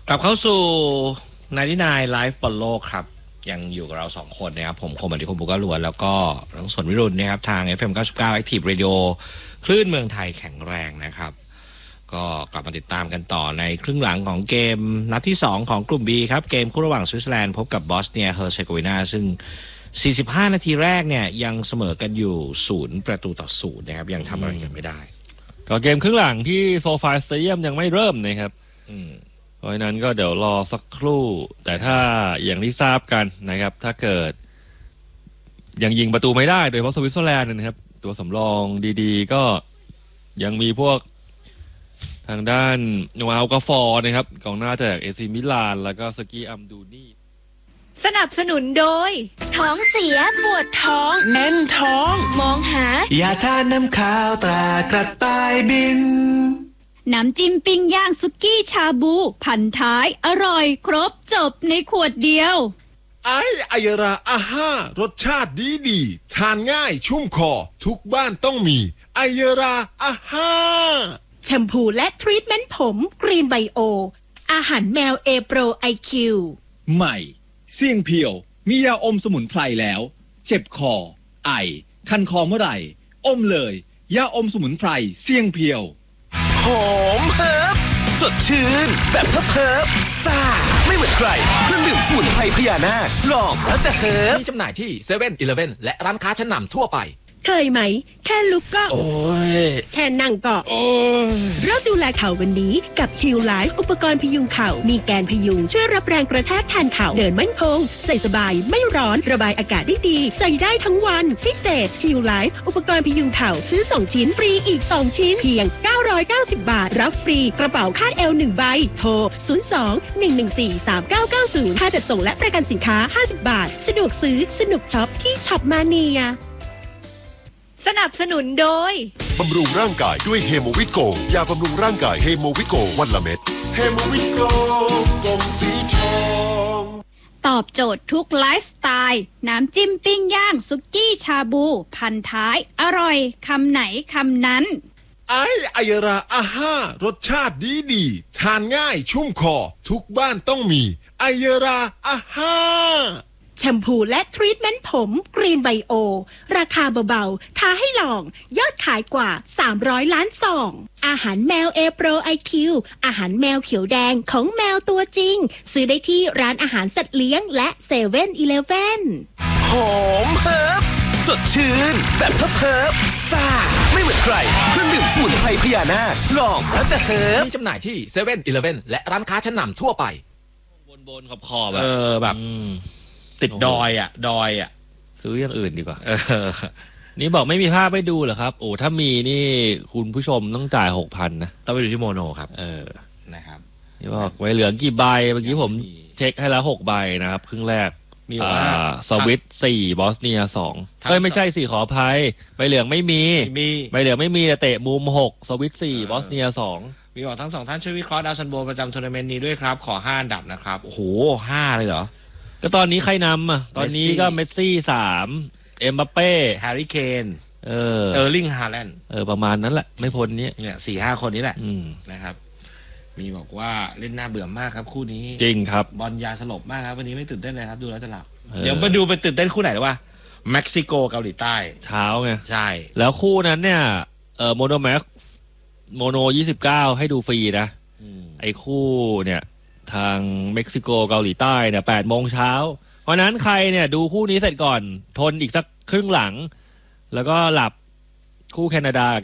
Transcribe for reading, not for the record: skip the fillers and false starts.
กลับเข้าสู่99 Live บอลโลกครับยังอยู่กับเรา2คนนะครับผมคมอดิคมบุกล้วนแล้วก็น้องสนวิรุณนะครับทาง FM 99 Active Radio คลื่นเมืองไทยแข็งแรงนะครับก็กลับมาติดตามกันต่อในครึ่งหลังของเกมนัดที่2ของกลุ่ม B ครับเกมคู่ระหว่างสวิตเซอร์แลนด์พบกับบอสเนียเฮอร์เซโกวีนาซึ่ง45นาทีแรกเนี่ยยังเสมอกันอยู่0-0นะครับยังทำอะไรกันไม่ได้ก็เกมครึ่งหลังที่โซฟาสเตเดียมยังไม่เริ่มนะครับเพราะฉะนั้นก็เดี๋ยวรอสักครู่แต่ถ้าอย่างที่ทราบกันนะครับถ้าเกิดยังยิงประตูไม่ได้โดยเฉพาะสวิตเซอร์แลนด์นะครับตัวสำรองดีๆก็ยังมีพวกทางด้านโนอาลกาฟอร์นะครับกองหน้าจากเอซีมิลานแล้วก็สกีอัมดูนีสนับสนุนโดยท้องเสียปวดท้องแน่นท้องมองหายาทานน้ำข้าวตรากระต่ายบินน้ำจิ้มปิ้งย่างสุกี้ชาบูพันท้ายอร่อยครบจบในขวดเดียวไอายราอาห้ารสชาติดีทานง่ายชุ่มคอทุกบ้านต้องมีไอยราอาห้าแชมพูและทรีทเมนต์ผมกรีนไบโออาหารแมวเอโปรไอคิวใหม่เสี่ยงเพียวมียาอมสมุนไพรแล้วเจ็บคอไอคันคอเมื่อไหร่อมเลยยาอมสมุนไพรเสี่ยงเพียวหอมเฮิบสดชื่นแบบเฮิบซ่าไม่เหมือนใครเครื่องดื่มสมุนไพรพญานาคลองแล้วจะเฮิบมีจำหน่ายที่เซเว่นอีเลฟเว่นและร้านค้าชั้นนำทั่วไปเคยไหมแค่ลุกก็โอ้ยแค่นั่งก็โอ้ยเริ่มดูแลเข่าวันนี้กับ Heal Life อุปกรณ์พยุงเข่ามีแกนพยุงช่วยรับแรงกระแทกแทนเข่าเดินมั่นคงใส่สบายไม่ร้อนระบายอากาศได้ดีใส่ได้ทั้งวันพิเศษ Heal Life อุปกรณ์พยุงเข่าซื้อ2ชิ้นฟรีอีก2ชิ้นเพียง990 บาทรับฟรีกระเป๋าคาดเอว1ใบโทร02-114-3990ค่าจัดส่งและประกันสินค้า50 บาทสะดวกซื้อสนุกช็อปที่ช็อปมาเนียสนับสนุนโดยบำรุงร่างกายด้วยเฮโมวิโกยาบำรุงร่างกายเฮโมวิโกวันละเม็ดเฮโมวิโกกล่องสีทองตอบโจทย์ทุกไลฟ์สไตล์น้ำจิ้มปิ้งย่างสุกี้ชาบูพันท้ายอร่อยคำไหนคำนั้นไอยราอาห้ารสชาติดีทานง่ายชุ่มคอทุกบ้านต้องมีไอยราอาห้าแชมพูและทรีทเมนต์ผมกรีนไบโอราคาเบาๆท้าให้ลองยอดขายกว่า300ล้านซองอาหารแมวเอโปรไอคิวอาหารแมวเขียวแดงของแมวตัวจริงซื้อได้ที่ร้านอาหารสัตว์เลี้ยงและเซเว่นอีเลฟเว่นหอมเฮิบสดชื่นแบบเฮิบซ่าไม่เหมือนใครเครื่องดื่มสมุนไพรพญานาคลองแล้วจะเฮิบมีจำหน่ายที่เซเว่นอีเลฟเว่นและร้านค้าชั้นนำทั่วไปบนขอบแบบติดดอยอ่ะซื้ออย่างอื่นดีกว่านี่บอกไม่มีภาพให้ดูเหรอครับโอ้ถ้ามีนี่คุณผู้ชมต้องจ่าย 6,000 นะต้องไปดูที่โมโนครับนะครับนี่บอกไว้เหลือกี่ใบเมื่อกี้ผมเช็คให้แล้ว6ใบนะครับครึ่งแรกมีสวิต4บอสเนีย2ไม่ใช่4ขออภัยใบเหลืองไม่มีใบเหลืองไม่มีแต่เตะมุม6สวิต4บอสเนีย2 มีบอกทั้ง2ท่านช่วยวิเคราะห์ดาวซันโบประจำทัวร์นาเมนต์นี้ด้วยครับขอ5อันดับนะครับโอ้โห5เลยเหรอก็ตอนนี้ใครนำอ่ะตอนนี้ก็เมสซี่3เอ็มบัปเป้แฮร์รี่เคนเออร์ลิงฮาแลนด์ประมาณนั้นแหละไม่พ้นนี้เนี่ย 4-5 คนนี้แหละนะครับมีบอกว่าเล่นน่าเบื่อมากครับคู่นี้จริงครับบอลยาสลบมากครับวันนี้ไม่ตื่นเต้นเลยครับดูแล้วจะหลับเดี๋ยวมาดูไปตื่นเต้นคู่ไหนหรือว่าเม็กซิโกเกาหลีใต้เช้าไงใช่แล้วคู่นั้นเนี่ยโมโนแม็กโมโน29ให้ดูฟรีนะไอ้คู่เนี่ยทางเม็กซิโกเกาหลีใต้เนี่ย8 โมงเช้าเพราะนั้นใครเนี่ยดูคู่นี้เสร็จก่อนทนอีกสักครึ่งหลังแล้วก็หลับคู่แคนาดา